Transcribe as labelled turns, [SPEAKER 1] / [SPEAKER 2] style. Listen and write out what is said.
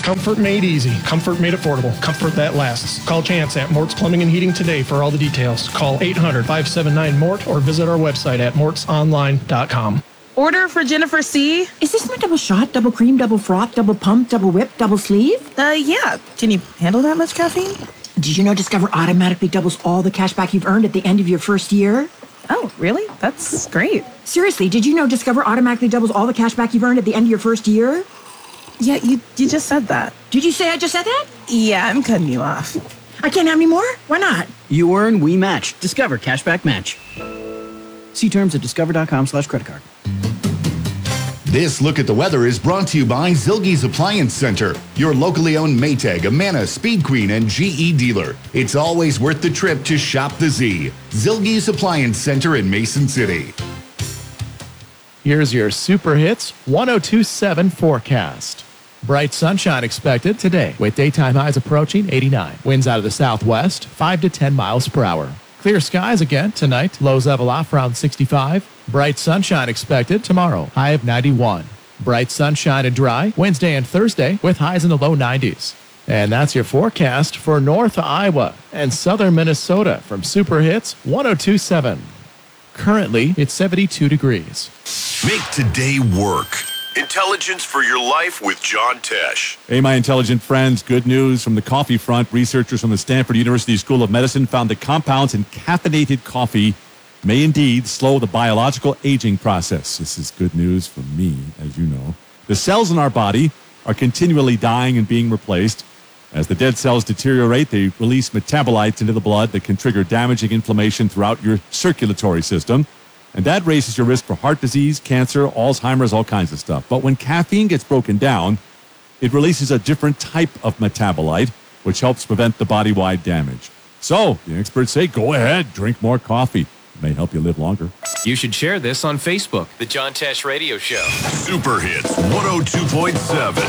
[SPEAKER 1] Comfort made easy. Comfort made affordable. Comfort that lasts. Call Chance at Mort's Plumbing and Heating today for all the details. Call 800-579-MORT or visit our website at mortsonline.com.
[SPEAKER 2] Order for Jennifer C.
[SPEAKER 3] Is this my double shot, double cream, double froth, double pump, double whip, double sleeve?
[SPEAKER 2] Yeah. Can you handle that much caffeine?
[SPEAKER 3] Did you know Discover automatically doubles all the cash back you've earned at the end of your first year?
[SPEAKER 2] Oh, really? That's great.
[SPEAKER 3] Seriously, did you know Discover automatically doubles all the cash back you've earned at the end of your first year?
[SPEAKER 2] Yeah, you just said that.
[SPEAKER 3] Did you say I just said that?
[SPEAKER 2] Yeah, I'm cutting you off.
[SPEAKER 3] I can't have any more? Why not?
[SPEAKER 4] You earn, we match. Discover Cashback Match. See terms at discover.com/creditcard.
[SPEAKER 5] This Look at the Weather is brought to you by Zilge's Appliance Center, your locally owned Maytag, Amana, Speed Queen, and GE dealer. It's always worth the trip to shop the Z. Zilge's Appliance Center in Mason City.
[SPEAKER 6] Here's your Super Hits 102.7 forecast. Bright sunshine expected today with daytime highs approaching 89. Winds out of the southwest, 5 to 10 miles per hour. Clear skies again tonight. Lows level off around 65. Bright sunshine expected tomorrow. High of 91. Bright sunshine and dry Wednesday and Thursday with highs in the low 90s. And that's your forecast for North Iowa and Southern Minnesota from Super Hits 102.7. Currently, it's 72 degrees.
[SPEAKER 7] Make today work. Intelligence for your life with John Tesh.
[SPEAKER 8] Hey, my intelligent friends, good news from the coffee front. Researchers from the Stanford University School of Medicine found that compounds in caffeinated coffee may indeed slow the biological aging process. This is good news for me, as you know. The cells in our body are continually dying and being replaced. As the dead cells deteriorate, they release metabolites into the blood that can trigger damaging inflammation throughout your circulatory system. And that raises your risk for heart disease, cancer, Alzheimer's, all kinds of stuff. But when caffeine gets broken down, it releases a different type of metabolite, which helps prevent the body-wide damage. So, the experts say, go ahead, drink more coffee. It may help you live longer.
[SPEAKER 9] You should share this on Facebook. The John Tesh Radio Show.
[SPEAKER 7] Super Hits 102.7.